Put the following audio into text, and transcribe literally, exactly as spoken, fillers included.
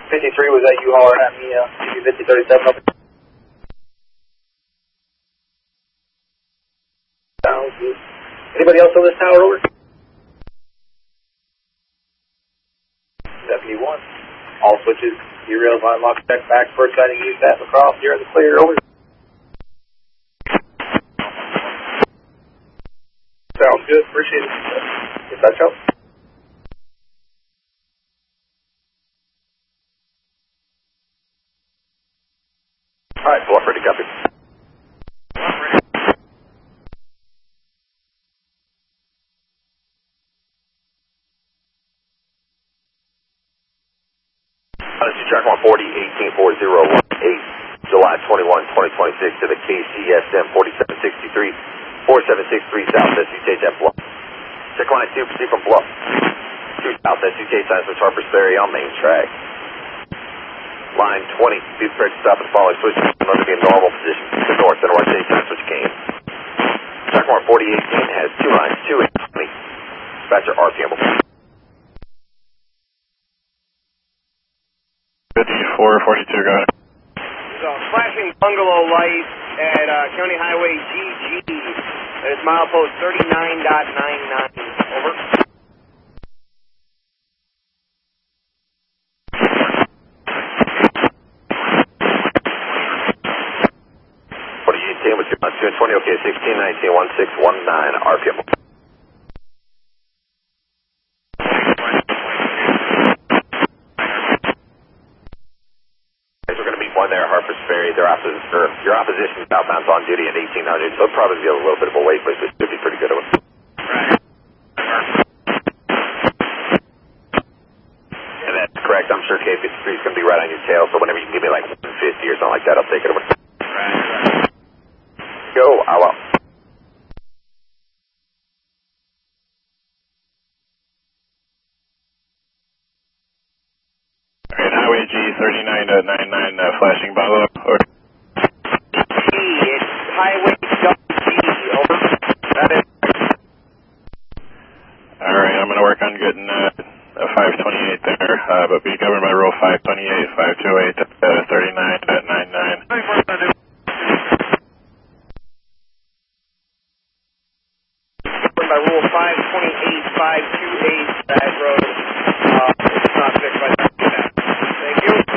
fifty-three was that you hollered at me, uh, C B fifty thirty-seven up. Sounds good. Anybody else on this tower, over? Deputy one. All switches, you realize line lock check back, first sighting use that across, you're in the clear, over. Sounds good, appreciate it. Get that show. Alright, bluff ready, copy. This is track one forty, eighteen four zero one eight, July twenty-first, twenty twenty-six to the K C S M forty-seven sixty-three, forty-seven sixty-three South S U K Jet Bluff. Check line two, proceed from Bluff. two South S U K signs with Harper's Ferry on main track. Line twenty, speed break stop and following switch must be in normal position to north and north sign switch came. Track one forty eighteen has two lines, two and twenty. Dispatcher R P M. fifty-four forty-two, got it. So, flashing bungalow light at uh, County Highway G G. There's milepost thirty-nine point nine nine. Over. forty eighteen with two and twenty, okay, sixteen nineteen, one six one nine, R P M. One there, Harper's Ferry. Their opposition, or your opposition southbound's on duty at eighteen hundred, so it'll probably be a little bit of a wait, but it should be pretty good. Right. And that's correct. I'm sure K fifty-three is going to be right on your tail, so whenever you can give me like one fifty or something like that, I'll take it over. Right. Go, I will. Highway G thirty-nine point nine nine, uh, flashing bungalow. Over. G, it's Highway G, over. That is. Alright, I'm going to work on getting uh, a five twenty-eight there, uh, but be governed by rule five twenty-eight, five twenty-eight, uh, thirty-nine point nine nine. Governed by rule five twenty-eight, five twenty-eight, that road. Uh, it's not fixed by that. Thank you.